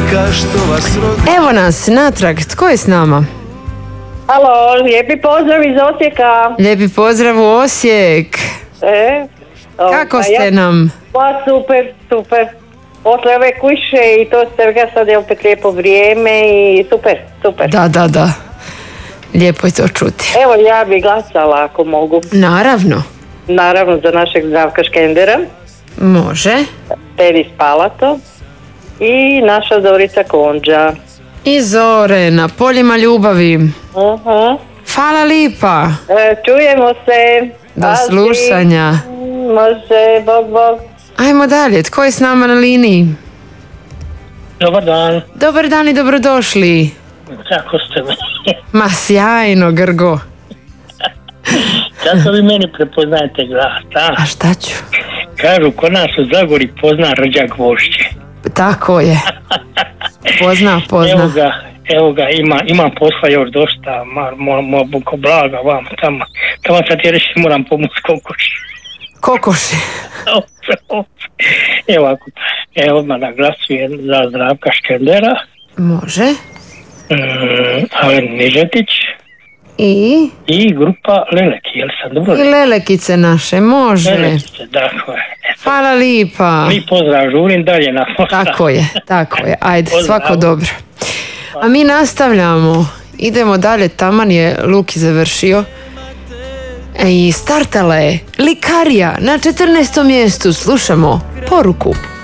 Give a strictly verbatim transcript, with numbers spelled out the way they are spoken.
majka što vas rodi. Evo nas, natrag, tko je s nama? Halo, lijepi pozdrav iz Osijeka. Lijepi pozdrav u Osijek. E, Kako ovaj, ste ja- nam? Pa super, super. Posle ove kuće i to svega sad je opet lijepo vrijeme i super, super. Da, da, da. Lijepo je to čuti. Evo ja bi glasala ako mogu. Naravno, Naravno za našeg Zdravka Škendera, može. Teris Palato i naša Zorica Konđa. I Zore na poljima ljubavi. Uh-huh. Hvala lipa. E, čujemo se. Do Pazi. slušanja. Može, bog, bog. Ajmo dalje, tko je s nama na liniji? Dobar dan, Dobar dan i dobrodošli. kako ste mi? Ma sjajno, Grgo. Kako vi meni prepoznajete glas, A a? šta ću? Kažu, kod nas u Zagori pozna rđa gvožđe. Tako je. Pozna, Evo pozna. ga, evo ga, ima, ima posla još dosta, ma, mo, mo, ko blaga vam tamo. Tamo sad ti reći moram pomoći kokoši. Kokoši. Evo ako, evo odmah naglasujem za Zdravka Škendera, Može. mm, Alen Nižetić I? i grupa Leleki, jel sam dobro? I lelekice naše, može. Lelekice, dakle. Hvala lipa. Mi pozdrav, žurim dalje na posla. Tako je, tako je. Ajde, Pozdrav. svako dobro. A mi nastavljamo. Idemo dalje, taman je Luki završio. I startala je Likarija na četrnaestom mjestu. Slušamo poruku.